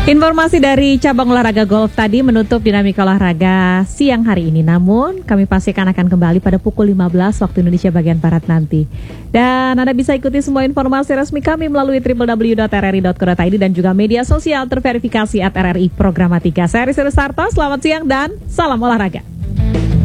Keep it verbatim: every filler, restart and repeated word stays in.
Informasi dari cabang olahraga golf tadi menutup dinamika olahraga siang hari ini. Namun kami pastikan akan kembali pada pukul lima belas waktu Indonesia bagian Barat nanti. Dan Anda bisa ikuti semua informasi resmi kami melalui w w w dot r r i dot co dot i d dan juga media sosial terverifikasi at R R I Programatika. Saya Rizky Rusarto, selamat siang dan salam olahraga.